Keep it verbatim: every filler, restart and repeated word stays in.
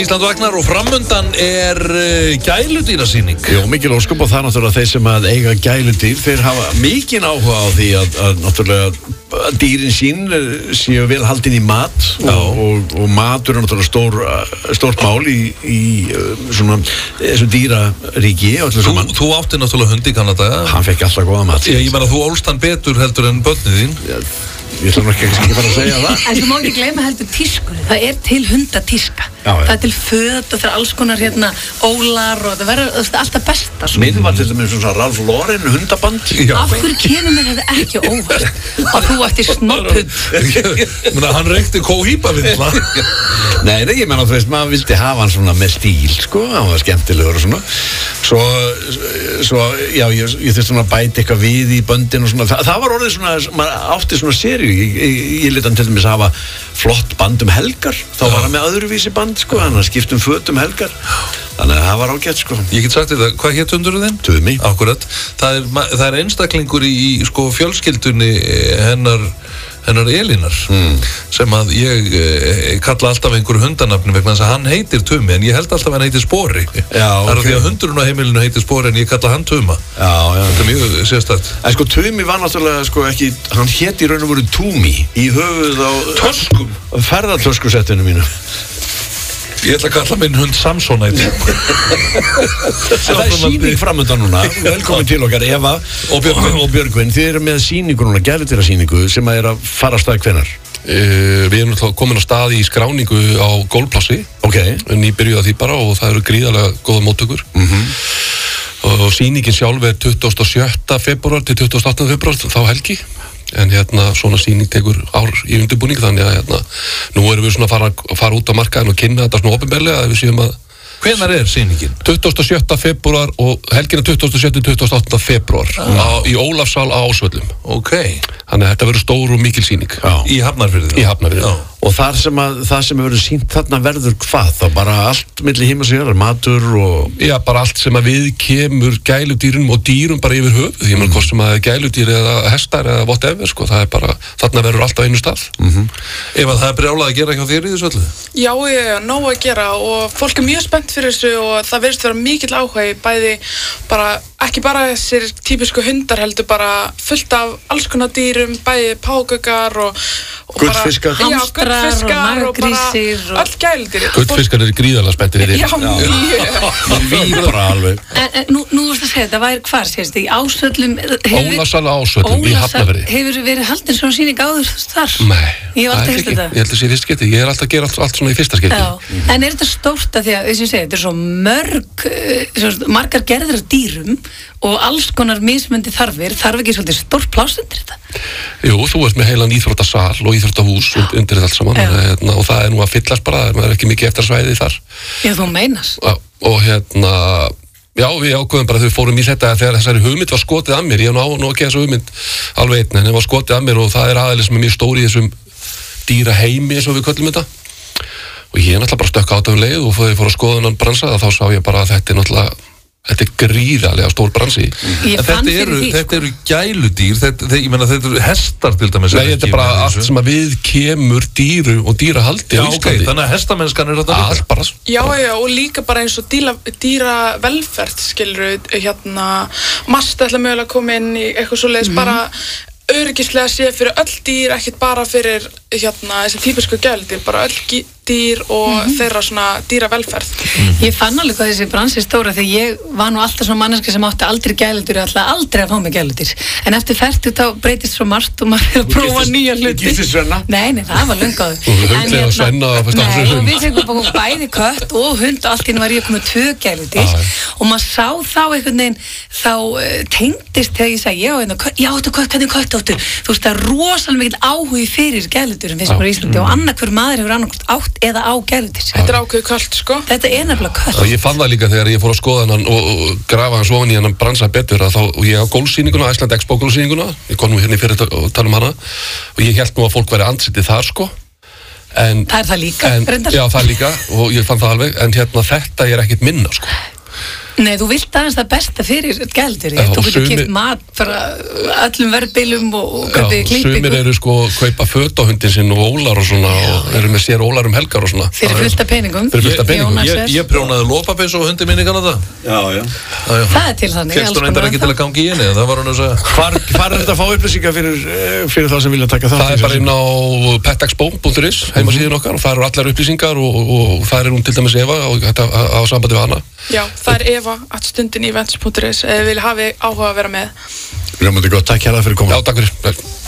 Ísland vaknar og framundan er uh, gæludýrasýning. Jó, mikil ósköp og það er náttúrulega þeir sem að eiga gæludýr, þeir hafa mikinn áhuga á því að, að náttúrulega dýrin sín séu vel haldin í mat og, og, og matur er náttúrulega stór, stórt mál í, í svona þessu dýraríki. Þú, þú átti náttúrulega hund í Kanada. Hann fekk alltaf góða mat. Ég, ég meina þú ólst hann betur heldur en börnið þín. Já. Ég ætla ekki að fara að segja það. En þú má ekki gleyma heldur tískunni. Það er til hundatíska. Já, það er til föt og það er alls konar hérna ólar og það verður alltaf besta. Minn var til dæmis svona Ralph Lauren hundaband. Já. Af hverju kemur mér þetta ekki óvart? Og þú ætti snopphund. Ég meina, hann reykti kóhípavindla. Nei, nei, ég meina, þú veist, maður vildi hafa hann svona með stíl, sko. Hann var skemmtilegur og svona. Svo, svo já, ég, ég þurfti svona að bæta eitthvað við í böndin og svona. Þa, það var orðið svona, maður átti svona seríu. Ég, ég, ég lét hann til dæmis hafa flott band um helgar. Þá var hann með öðruvísi band, sko. Hann skipt um föt um helgar. Þannig að það var ágætt, sko. Ég get sagt þetta, hvað hét hundurinn þinn? Tumi. Akkurat. Það er, það er einstaklingur í, í sko, fjölskyldunni hennar, hennar Elínar, mm. sem að ég e, kalla alltaf einhverju hundanafni vegna þess að hann heitir Tumi, en ég held alltaf að hann heitir Spori. Já, það er okay. Því að hundurinn á heimilinu heitir Spori en ég kalla hann Tuma. Já, já. Þetta er mjög sérstakt. En sko, Tumi var náttúrulega, sko, ekki, hann hét í raun og veru Tumi í höfuð á töskum, ferðartöskusettinu mínu. Ég ætla að kalla minn hund Samson eitthvað. Það er sýning framöndan núna. Velkomin til okkar, Eva og Björgvin. Og Björgvin, þið eru með sýningu núna, gæludýrasýningu, sem að er að fara af stað hvenær? Uh, við erum komin á stað í skráningu á gólplássi. Ok. Nýbyrjuð að því bara og það eru gríðarlega góða móttökur. Mhm. Og sýningin sjálf er tuttugasta og sjötta febrúar til tuttugasta og áttunda febrúar, þá helgi. En hérna svona sýning tekur ár í undirbúning, þannig að hérna nú erum við svona að fara, fara út á markaðin og kynna þetta svona opinberlega að við séum að hvenær er sýningin? tuttugasta og sjötta febrúar og helgina tuttugasta og sjötta til tuttugasta og áttunda febrúar ah. í Ólafssal á Ásvöllum. Ok. Þannig að þetta verður stór og mikil sýning. Já. Í Hafnarfirði. Í Hafnarfirði. Og þar sem að það sem verður sýnt þarna verður hvað? Þá bara allt milli himins og jarðar, matur og já, bara allt sem að við kemur gæludýrum og dýrum bara yfir höfuð. Ég meina hvort sem að gæludýr eða hestar eða whatever, sko, það er bara þarna verður allt á einu stað. Mhm. Ef að það er brjálað að gera hjá þér í þessu öllu? Já, ég er nóg að gera og fólk er mjög spennt fyrir þessu og það virðist vera mikill áhugi, bæði bara ekki bara þessir típisku hundar heldur bara fullt af alls konar dýrum, bæði págaugar og, og gullfiskar, já, gullfiskar og bara öll gæludýr. Gullfiskar eru gríðarlega spenntir við þér. Já, mjög. Víbra alveg. En, en nú, nú varst að segja, það væri hvar, sést þið, í Ásvöllum Ólafssal á Ásvöllum í Hafnarfirði. Hefur verið haldin svona sýning áður þar? Nei, ég hef alltaf heyrt þetta. Ég held að sé fyrst skipti, ég er alltaf að gera allt, allt svona í fyrsta skipti. Já, en er þetta stórt að því að, þess að segja, þetta er svo mörg, svo margar gerðir af dýrum og alls konar mismundi þarfir, þarf ekki svolítið stórt pláss undir þetta? Jú, þú ert með heilan íþróttasal og íþróttahús und, undir þetta allt saman hérna, og það er nú að fyllast bara, það er ekki mikið eftir svæði þar. Já, þú meinas. Já, og hérna, já, við ákveðum bara þegar við fórum í þetta þegar þessari hugmynd var skotið að mér, ég hef nú, nú ekki þessu hugmynd alveg einn, en það var skotið að mér og það er aðeins með mjög stóri í þessum dýra heimi eins og við köllum þetta. Og ég er náttúrulega bara stökk át af leið og þegar ég fór að skoða þennan bransa þá sá ég bara að þetta er náttúrulega þetta er gríðarlega stór bransi. Ég fann fyrir því, þetta eru gæludýr, þetta, þeir, ég meina þetta eru hestar til dæmis. Nei, þetta er bara allt sem að við kemur dýru og dýrahaldi á Íslandi. Já, ok, þannig að hestamennskan er þetta líka. Bara. Já, já, og líka bara eins og dýra, dýra velferð, skilur við, hérna, mast ætla mögulega að koma inn í eitthvað svoleiðis, mm. bara öryggislega sé fyrir öll dýr, ekkert bara fyrir hérna, þessi típisku gæludýr, bara öll dýr og mm-hmm. þeirra svona dýravelferð. Mm-hmm. Ég fann alveg hvað þessi bransi stóra þegar ég var nú alltaf svona manneska sem átti aldrei gæludýr og alltaf aldrei að fá mig gæludýr. En eftir fertugt þá breytist svo margt og maður er að prófa nýja hluti. Þú giftist Svenna? Nei, nei, það var löngu áður. Þú hundlega að Svenna og fyrst áfrið hund. Nei, og við fengum bara bæði kött og hund og allt í henni var ég komið tvö gæludýr og maður sá þá einhvern veginn þá uh, tengdist þegar ég sagði já, já, áttu kött, hvernig kött áttu? Þú veist, það er rosalega mikill áhugi fyrir gæludýrum finnst mér í Íslandi og annarhver maður hefur annarkvort átt eða á gæludýr. Þetta er ákveðið köld, sko. Þetta er nefnilega köld. Og ég fann það líka þegar ég fór að skoða hann og, og grafa hans ofan í hann bransa betur að þá, og ég á gólfsýninguna, Iceland Expo gólfsýninguna, ég kom nú hérna í fyrir að tala um hana og ég held nú að fólk væri andsetið þar, sko. En, það er það líka, en, reyndar. Já, það líka og ég fann það alveg, en hérna þetta er ekkit minna, sko. Nei, þú vilt aðeins það besta fyrir gældur, Já, þú og getur sumir- keypt mat fyrir öllum verðbilum og, og Já, kaupið sumir klippingu eru sko að kaupa föt á hundin sinn og ólar og svona og eru með sér ólar um helgar og svona fyrir fullt af peningum. Fyrir fullt af peningum. Jónas Ég, er- ég prjónaði lópapins og hundi minni Kanada. Já, já. Já, já. Það er til þannig. Fyrst hún reyndar ekki til að gangi í henni, en það var hún að segja. Hvar, hvar er þetta að fá upplýsingar fyrir, eh, fyrir þá sem vilja taka þátt? Það er bara inn á petexpo punktur is heimasíðin okkar og það eru allar upplýsingar og, og, og það er hún til dæmis Eva á, á, á sambandi við hana. Já, það er Eva at stundinevents punktur is ef þið vilja hafi áhuga að vera með. Ljómandi gott, takk hérlega fyrir að koma. Já, takk fyrir.